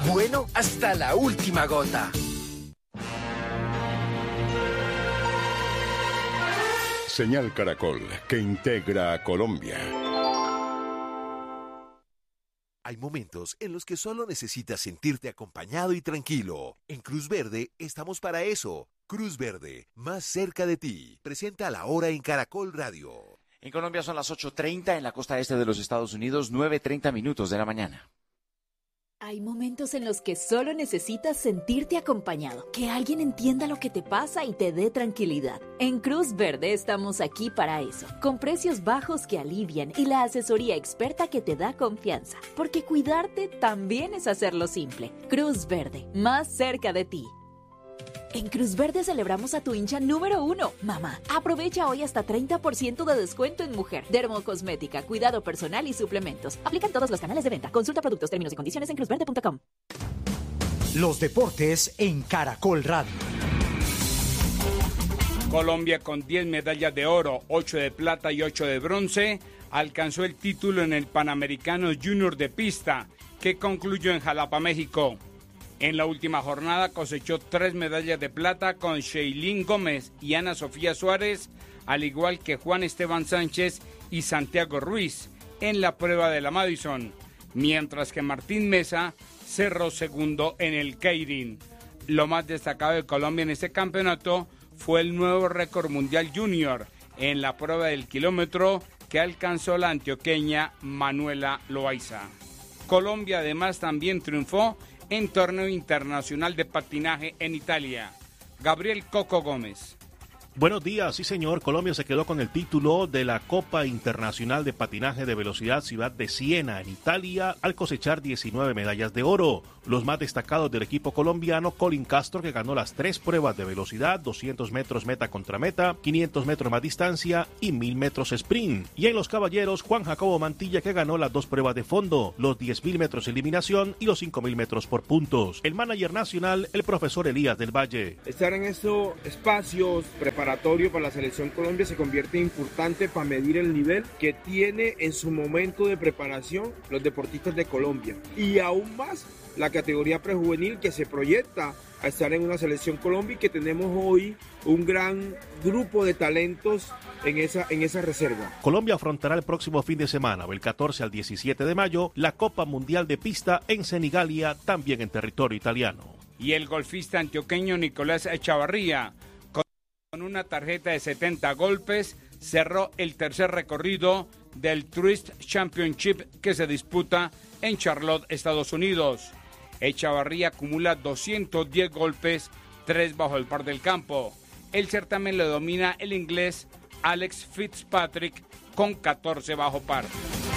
bueno hasta la última gota. Señal Caracol, que integra a Colombia. Hay momentos en los que solo necesitas sentirte acompañado y tranquilo. En Cruz Verde estamos para eso. Cruz Verde, más cerca de ti. Presenta La Hora en Caracol Radio. En Colombia son las 8:30, en la costa este de los Estados Unidos, 9:30 minutos de la mañana. Hay momentos en los que solo necesitas sentirte acompañado, que alguien entienda lo que te pasa y te dé tranquilidad. En Cruz Verde estamos aquí para eso, con precios bajos que alivian y la asesoría experta que te da confianza, porque cuidarte también es hacerlo simple. Cruz Verde, más cerca de ti. En Cruz Verde celebramos a tu hincha número 1, mamá. Aprovecha hoy hasta 30% de descuento en mujer, dermocosmética, cuidado personal y suplementos. Aplican todos los canales de venta. Consulta productos, términos y condiciones en cruzverde.com. Los deportes en Caracol Radio. Colombia, con 10 medallas de oro, 8 de plata y 8 de bronce, alcanzó el título en el Panamericano Junior de pista, que concluyó en Jalapa, México. En la última jornada cosechó 3 medallas de plata con Sheilín Gómez y Ana Sofía Suárez, al igual que Juan Esteban Sánchez y Santiago Ruiz en la prueba de la Madison, mientras que Martín Mesa cerró segundo en el Keirin. Lo más destacado de Colombia en este campeonato fue el nuevo récord mundial junior en la prueba del kilómetro que alcanzó la antioqueña Manuela Loaiza. Colombia además también triunfó en torneo internacional de patinaje en Italia. Gabriel Coco Gómez. Buenos días, sí señor, Colombia se quedó con el título de la Copa Internacional de Patinaje de Velocidad Ciudad de Siena en Italia al cosechar 19 medallas de oro. Los más destacados del equipo colombiano, Colin Castro, que ganó las 3 pruebas de velocidad, 200 metros meta contra meta, 500 metros más distancia y 1000 metros sprint. Y en los caballeros, Juan Jacobo Mantilla, que ganó las 2 pruebas de fondo, los 10.000 metros eliminación y los 5.000 metros por puntos. El manager nacional, el profesor Elías del Valle. Estar en estos espacios preparatorio para la selección Colombia se convierte importante para medir el nivel que tiene en su momento de preparación los deportistas de Colombia, y aún más la categoría prejuvenil que se proyecta a estar en una selección Colombia, y que tenemos hoy un gran grupo de talentos en esa reserva. Colombia afrontará el próximo fin de semana, del 14 al 17 de mayo, la Copa Mundial de Pista en Senigallia, también en territorio italiano. Y el golfista antioqueño Nicolás Echavarría, con una tarjeta de 70 golpes, cerró el tercer recorrido del Tourist Championship que se disputa en Charlotte, Estados Unidos. Echavarría acumula 210 golpes, 3 bajo el par del campo. El certamen lo domina el inglés Alex Fitzpatrick con 14 bajo par.